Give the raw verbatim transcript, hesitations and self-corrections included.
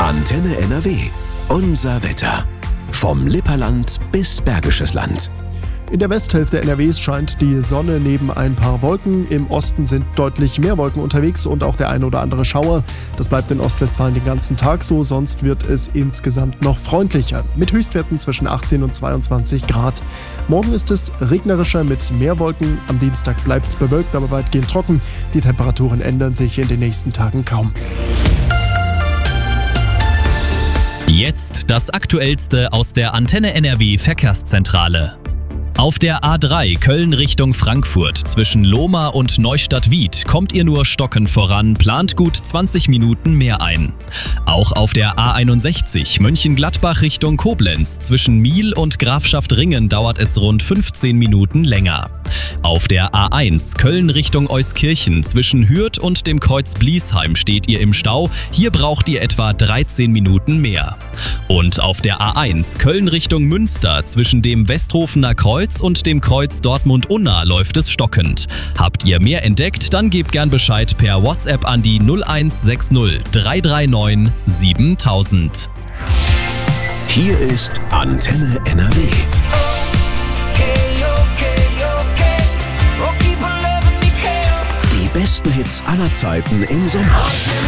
Antenne N R W. Unser Wetter. Vom Lipperland bis Bergisches Land. In der Westhälfte N R Ws scheint die Sonne neben ein paar Wolken. Im Osten sind deutlich mehr Wolken unterwegs und auch der ein oder andere Schauer. Das bleibt in Ostwestfalen den ganzen Tag so, sonst wird es insgesamt noch freundlicher. Mit Höchstwerten zwischen achtzehn und zweiundzwanzig Grad. Morgen ist es regnerischer mit mehr Wolken. Am Dienstag bleibt es bewölkt, aber weitgehend trocken. Die Temperaturen ändern sich in den nächsten Tagen kaum. Jetzt das Aktuellste aus der Antenne N R W Verkehrszentrale. Auf der A drei Köln Richtung Frankfurt zwischen Lohmar und Neustadt-Wied kommt ihr nur stockend voran, plant gut zwanzig Minuten mehr ein. Auch auf der A einundsechzig Mönchengladbach Richtung Koblenz zwischen Miel und Grafschaft Ringen dauert es rund fünfzehn Minuten länger. Auf der A eins Köln Richtung Euskirchen zwischen Hürth und dem Kreuz Bliesheim steht ihr im Stau. Hier braucht ihr etwa dreizehn Minuten mehr. Und auf der A eins Köln Richtung Münster zwischen dem Westhofener Kreuz und dem Kreuz Dortmund-Unna läuft es stockend. Habt ihr mehr entdeckt, dann gebt gern Bescheid per WhatsApp an die null eins sechs null drei drei neun siebentausend. Hier ist Antenne N R W. Die besten Hits aller Zeiten im Sommer.